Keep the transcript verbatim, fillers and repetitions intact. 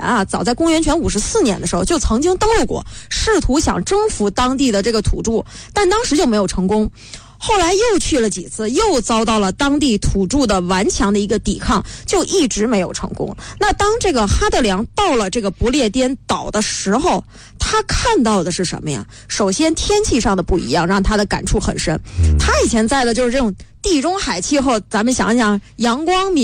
啊，早在公元前五十四年的时候就曾经登陆过，试图想征服当地的这个土著，但当时就没有成功。后来又去了几次，又遭到了当地土著的顽强的一个抵抗，就一直没有成功。那当这个哈德良到了这个不列颠岛的时候，他看到的是什么呀？首先天气上的不一样让他的感触很深。他以前在的就是这种地中海气候，咱们想一想，阳光明